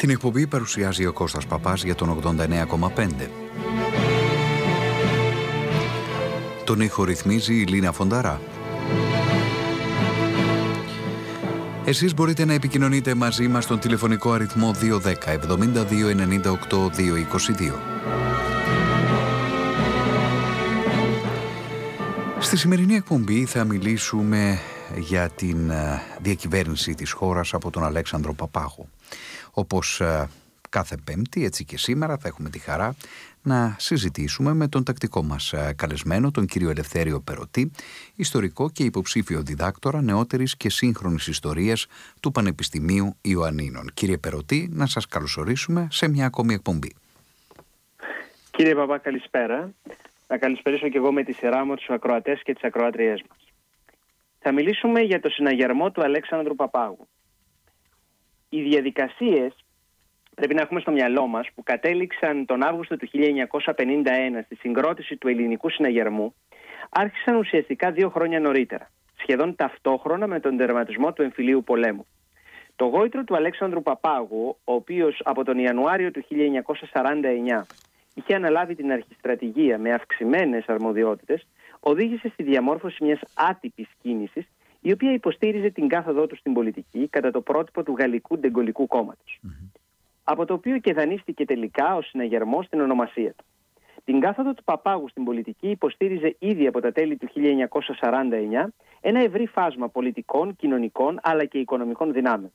Την εκπομπή παρουσιάζει ο Κώστας Παπάς για τον 89,5. Τον ήχο ρυθμίζει η Λίνα Φονταρά. Εσείς μπορείτε να επικοινωνείτε μαζί μας στον τηλεφωνικό αριθμό 210 72 98 222. Στη σημερινή εκπομπή θα μιλήσουμε για την διακυβέρνηση της χώρας από τον Αλέξανδρο Παπάγο. Όπως κάθε Πέμπτη, έτσι και σήμερα θα έχουμε τη χαρά να συζητήσουμε με τον τακτικό μας καλεσμένο, τον κύριο Ελευθέριο Περωτή, ιστορικό και υποψήφιο διδάκτορα νεότερης και σύγχρονης ιστορίας του Πανεπιστημίου Ιωαννίνων. Κύριε Περωτή, να σας καλωσορίσουμε σε μια ακόμη εκπομπή. Κύριε Παπά, καλησπέρα. Να καλησπερίσω και εγώ με τη σειρά μου τους ακροατές και τις ακροάτριές μας. Θα μιλήσουμε για το συναγερμό του Αλέξανδρου Παπάγου. Οι διαδικασίες, πρέπει να έχουμε στο μυαλό μας, που κατέληξαν τον Αύγουστο του 1951 στη συγκρότηση του ελληνικού συναγερμού, άρχισαν ουσιαστικά 2 χρόνια νωρίτερα, σχεδόν ταυτόχρονα με τον τερματισμό του εμφυλίου πολέμου. Το γόητρο του Αλέξανδρου Παπάγου, ο οποίος από τον Ιανουάριο του 1949 είχε αναλάβει την αρχιστρατηγία με αυξημένες αρμοδιότητες, οδήγησε στη διαμόρφωση μιας άτυπης κίνησης, η οποία υποστήριζε την κάθοδό του στην πολιτική κατά το πρότυπο του Γαλλικού Ντεγκολικού Κόμματος. Από το οποίο και δανείστηκε τελικά ο συναγερμός στην ονομασία του. Την κάθοδο του Παπάγου στην πολιτική υποστήριζε ήδη από τα τέλη του 1949 ένα ευρύ φάσμα πολιτικών, κοινωνικών αλλά και οικονομικών δυνάμεων.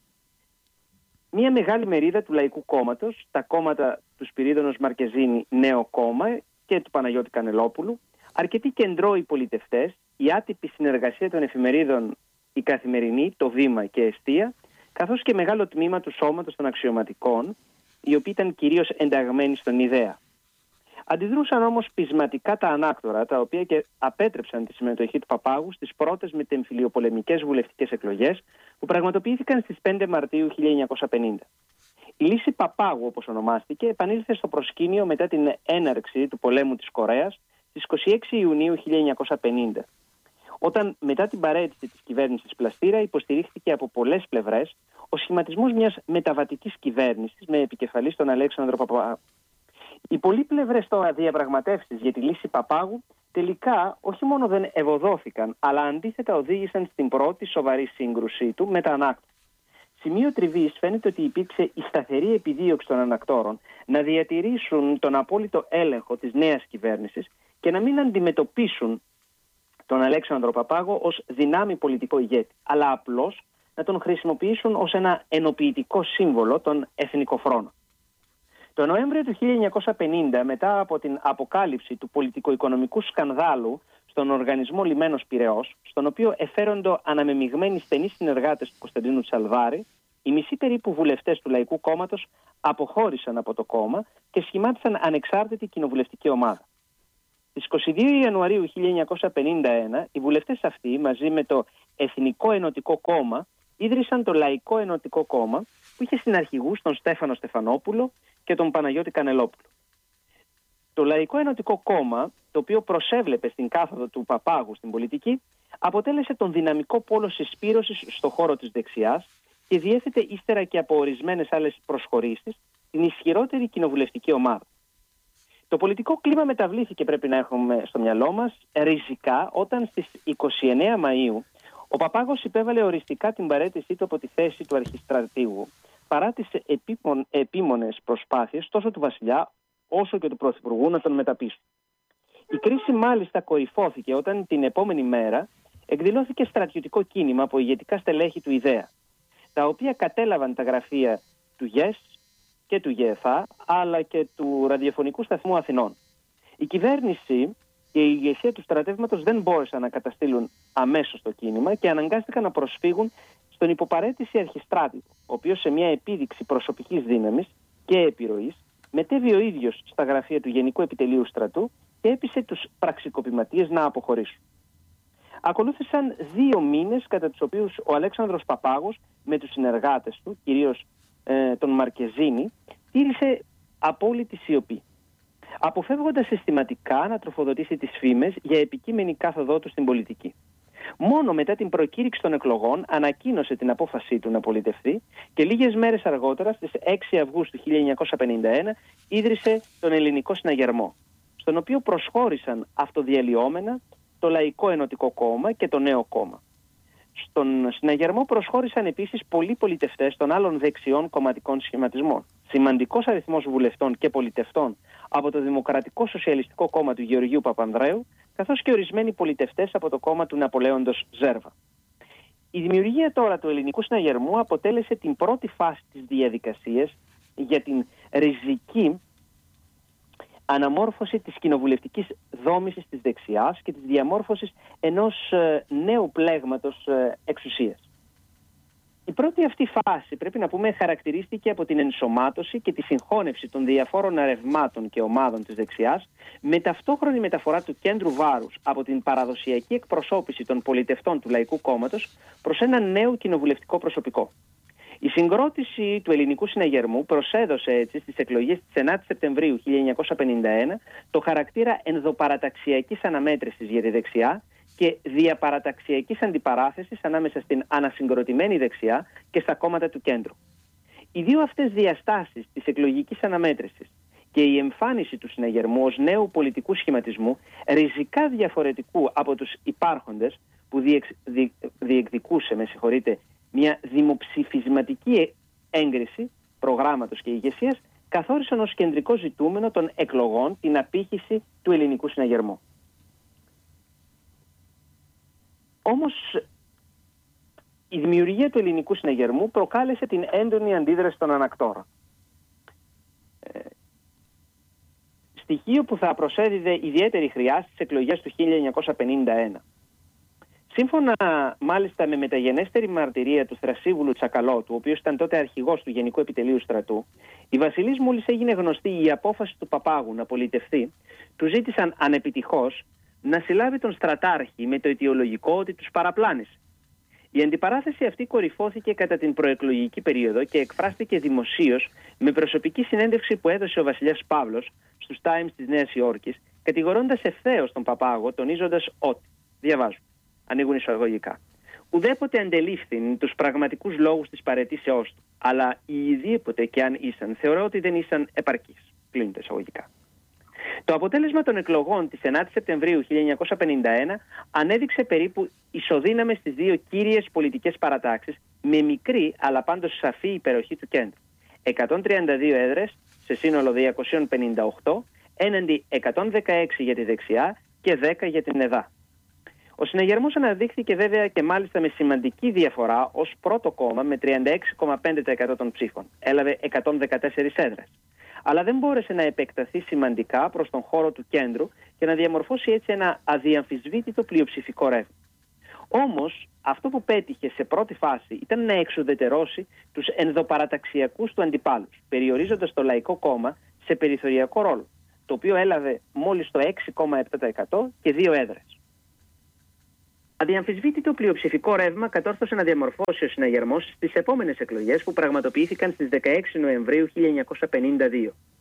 Μια μεγάλη μερίδα του Λαϊκού Κόμματος, τα κόμματα του Σπυρίδωνος Μαρκεζίνη Νέο Κόμμα και του Παναγιώτη Κανελόπουλου, αρκετοί κεντρώοι πολιτευτές, η άτυπη συνεργασία των εφημερίδων Η Καθημερινή, το Βήμα και Εστία, καθώς και μεγάλο τμήμα του σώματος των αξιωματικών, οι οποίοι ήταν κυρίως ενταγμένοι στον ιδέα. Αντιδρούσαν όμως πεισματικά τα ανάκτορα, τα οποία και απέτρεψαν τη συμμετοχή του Παπάγου στις πρώτες μετεμφυλιοπολεμικές βουλευτικές εκλογές που πραγματοποιήθηκαν στις 5 Μαρτίου 1950. Η λύση Παπάγου, όπως ονομάστηκε, επανήλθε στο προσκήνιο μετά την έναρξη του πολέμου της Κορέας στις 26 Ιουνίου 1950. Όταν μετά την παραίτηση της κυβέρνησης Πλαστήρα υποστηρίχθηκε από πολλές πλευρές ο σχηματισμός μιας μεταβατικής κυβέρνησης με επικεφαλή τον Αλέξανδρο Παπάγου. Οι πολύπλευρες τώρα διαπραγματεύσεις για τη λύση Παπάγου τελικά όχι μόνο δεν ευωδόθηκαν, αλλά αντίθετα οδήγησαν στην πρώτη σοβαρή σύγκρουσή του με τα ανάκτορα. Σημείο τριβής φαίνεται ότι υπήρξε η σταθερή επιδίωξη των ανακτόρων να διατηρήσουν τον απόλυτο έλεγχο της νέας κυβέρνησης και να μην αντιμετωπίσουν τον Αλέξανδρο Παπάγο ως δυνάμει πολιτικό ηγέτη, αλλά απλώς να τον χρησιμοποιήσουν ως ένα ενοποιητικό σύμβολο των εθνικοφρόνων. Το Νοέμβριο του 1950, μετά από την αποκάλυψη του πολιτικο-οικονομικού σκανδάλου στον οργανισμό Λιμένος Πειραιώς, στον οποίο εφέροντο αναμεμειγμένοι στενοί συνεργάτες του Κωνσταντίνου Τσαλβάρη, οι μισοί περίπου βουλευτές του Λαϊκού Κόμματος αποχώρησαν από το κόμμα και σχημάτισαν ανεξάρτητη κοινοβουλευτική ομάδα. Στις 22 Ιανουαρίου 1951, οι βουλευτές αυτοί, μαζί με το Εθνικό Ενωτικό Κόμμα, ίδρυσαν το Λαϊκό Ενωτικό Κόμμα, που είχε συναρχηγούς τον Στέφανο Στεφανόπουλο και τον Παναγιώτη Κανελόπουλο. Το Λαϊκό Ενωτικό Κόμμα, το οποίο προσέβλεπε στην κάθοδο του Παπάγου στην πολιτική, αποτέλεσε τον δυναμικό πόλο συσπήρωσης στο χώρο της δεξιάς και διέθετε ύστερα και από ορισμένες άλλες προσχωρήσεις την ισχυρότερη κοινοβουλευτική ομάδα. Το πολιτικό κλίμα μεταβλήθηκε, πρέπει να έχουμε στο μυαλό μας, ριζικά όταν στις 29 Μαΐου ο Παπάγος υπέβαλε οριστικά την παραίτησή του από τη θέση του αρχιστρατήγου, παρά τις επίμονες προσπάθειες τόσο του βασιλιά όσο και του πρωθυπουργού να τον μεταπείσουν. Η κρίση μάλιστα κορυφώθηκε όταν την επόμενη μέρα εκδηλώθηκε στρατιωτικό κίνημα από ηγετικά στελέχη του ιδέα, τα οποία κατέλαβαν τα γραφεία του ΓΕΣ και του ΓΕΦΑ, αλλά και του ραδιοφωνικού σταθμού Αθηνών. Η κυβέρνηση και η ηγεσία του στρατεύματος δεν μπόρεσαν να καταστήλουν αμέσως το κίνημα και αναγκάστηκαν να προσφύγουν στον υποπαρέτηση αρχιστράτηγο, ο οποίος σε μια επίδειξη προσωπικής δύναμης και επιρροής μετέβη ο ίδιος στα γραφεία του Γενικού Επιτελείου Στρατού και έπεισε τους πραξικοπηματίες να αποχωρήσουν. Ακολούθησαν 2 μήνες κατά τους οποίους ο Αλέξανδρος Παπάγος με τους συνεργάτες του, κυρίως τον Μαρκεζίνη, τήρησε απόλυτη σιωπή, αποφεύγοντας συστηματικά να τροφοδοτήσει τις φήμες για επικείμενη κάθοδό του στην πολιτική. Μόνο μετά την προκήρυξη των εκλογών ανακοίνωσε την απόφασή του να πολιτευθεί και λίγες μέρες αργότερα, στις 6 Αυγούστου 1951, ίδρυσε τον Ελληνικό Συναγερμό, στον οποίο προσχώρησαν αυτοδιαλυόμενα το Λαϊκό Ενωτικό Κόμμα και το Νέο Κόμμα. Στον συναγερμό προσχώρησαν επίσης πολλοί πολιτευτές των άλλων δεξιών κομματικών σχηματισμών. Σημαντικός αριθμός βουλευτών και πολιτευτών από το Δημοκρατικό Σοσιαλιστικό Κόμμα του Γεωργίου Παπανδρέου, καθώς και ορισμένοι πολιτευτές από το κόμμα του Ναπολέοντος Ζέρβα. Η δημιουργία τώρα του Ελληνικού Συναγερμού αποτέλεσε την πρώτη φάση της διαδικασίας για την ριζική αναμόρφωση της κοινοβουλευτικής δόμησης της δεξιάς και της διαμόρφωσης ενός νέου πλέγματος εξουσίας. Η πρώτη αυτή φάση, πρέπει να πούμε, χαρακτηρίστηκε από την ενσωμάτωση και τη συγχώνευση των διαφόρων αρευμάτων και ομάδων της δεξιάς, με ταυτόχρονη μεταφορά του κέντρου βάρους από την παραδοσιακή εκπροσώπηση των πολιτευτών του Λαϊκού Κόμματος προς ένα νέο κοινοβουλευτικό προσωπικό. Η συγκρότηση του Ελληνικού Συναγερμού προσέδωσε έτσι στις εκλογές της 9 Σεπτεμβρίου 1951 το χαρακτήρα ενδοπαραταξιακής αναμέτρησης για τη δεξιά και διαπαραταξιακής αντιπαράθεσης ανάμεσα στην ανασυγκροτημένη δεξιά και στα κόμματα του κέντρου. Οι δύο αυτές διαστάσεις της εκλογικής αναμέτρησης και η εμφάνιση του συναγερμού ως νέου πολιτικού σχηματισμού, ριζικά διαφορετικού από τους υπάρχοντες, που διεκδικούσε, μια δημοψηφισματική έγκριση προγράμματος και ηγεσίας, καθόρισαν ως κεντρικό ζητούμενο των εκλογών την απήχηση του Ελληνικού Συναγερμού. Όμως η δημιουργία του Ελληνικού Συναγερμού προκάλεσε την έντονη αντίδραση των ανακτόρων. Στοιχείο που θα προσέδιδε ιδιαίτερη χρειά στις εκλογές του 1951. Σύμφωνα μάλιστα με μεταγενέστερη μαρτυρία του Θρασίβουλου Τσακαλώτου, ο οποίος ήταν τότε αρχηγός του Γενικού Επιτελείου Στρατού, η Βασιλής, μόλις έγινε γνωστή η απόφαση του Παπάγου να πολιτευθεί, του ζήτησαν ανεπιτυχώς να συλλάβει τον στρατάρχη με το αιτιολογικό ότι τους παραπλάνησε. Η αντιπαράθεση αυτή κορυφώθηκε κατά την προεκλογική περίοδο και εκφράστηκε δημοσίως με προσωπική συνέντευξη που έδωσε ο βασιλιάς Παύλος στους Times της Νέας Υόρκης, κατηγορώντας ευθέως τον Παπάγο, τονίζοντας ότι, διαβάζω, ανοίγουν εισαγωγικά, ουδέποτε αντελήφθην τους πραγματικούς λόγους της παραιτήσεώς του, αλλά οι ιδίποτε και αν ήσαν, θεωρώ ότι δεν ήσαν επαρκείς. Κλείνουν τα εισαγωγικά. Το αποτέλεσμα των εκλογών της 9 Σεπτεμβρίου 1951 ανέδειξε περίπου ισοδύναμες στις δύο κύριες πολιτικές παρατάξεις, με μικρή αλλά πάντως σαφή υπεροχή του κέντρου. 132 έδρες σε σύνολο 258 έναντι 116 για τη δεξιά και 10 για την ΕΔΑ. Ο συναγερμός αναδείχθηκε βέβαια και μάλιστα με σημαντική διαφορά ως πρώτο κόμμα με 36,5% των ψήφων. Έλαβε 114 έδρες. Αλλά δεν μπόρεσε να επεκταθεί σημαντικά προς τον χώρο του κέντρου και να διαμορφώσει έτσι ένα αδιαμφισβήτητο πλειοψηφικό ρεύμα. Όμως αυτό που πέτυχε σε πρώτη φάση ήταν να εξουδετερώσει τους ενδοπαραταξιακούς του αντιπάλους, περιορίζοντας το Λαϊκό Κόμμα σε περιθωριακό ρόλο, το οποίο έλαβε μόλις το 6,7% και 2 έδρες. Αδιαμφισβήτητο πλειοψηφικό ρεύμα κατόρθωσε να διαμορφώσει ο συναγερμός στις επόμενες εκλογές που πραγματοποιήθηκαν στις 16 Νοεμβρίου 1952.